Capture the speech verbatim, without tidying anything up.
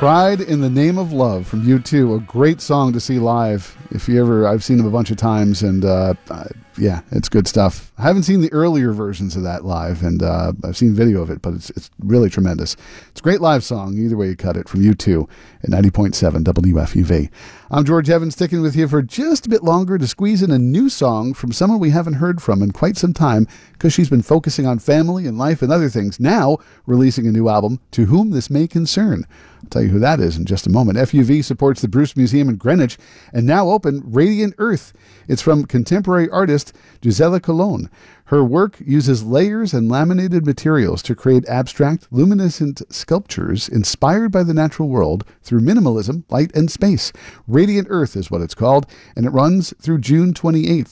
Pride in the Name of Love from U two, a great song to see live. If you ever, I've seen them a bunch of times, and uh, uh, yeah, it's good stuff. I haven't seen the earlier versions of that live, and uh, I've seen video of it, but it's it's really tremendous. It's a great live song, either way you cut it, from U two at ninety point seven W F U V. I'm George Evans, sticking with you for just a bit longer to squeeze in a new song from someone we haven't heard from in quite some time, because she's been focusing on family and life and other things, now releasing a new album, To Whom This May Concern. I'll tell you who that is in just a moment. F U V supports the Bruce Museum in Greenwich and now open Radiant Earth. It's from contemporary artist Gisela Colon. Her work uses layers and laminated materials to create abstract, luminescent sculptures inspired by the natural world through minimalism, light, and space. Radiant Earth is what it's called, and it runs through June twenty-eighth.